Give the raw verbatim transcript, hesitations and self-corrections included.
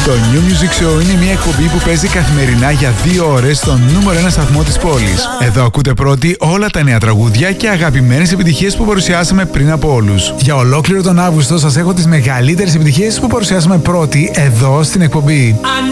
Το New Music Show είναι μια εκπομπή που παίζει καθημερινά για δύο ώρες στον νούμερο ένα σταθμό της πόλης. Εδώ ακούτε πρώτοι όλα τα νέα τραγούδια και αγαπημένες επιτυχίες που παρουσιάσαμε πριν από όλους. Για ολόκληρο τον Αύγουστο σας έχω τις μεγαλύτερες επιτυχίες που παρουσιάσαμε πρώτοι εδώ στην εκπομπή.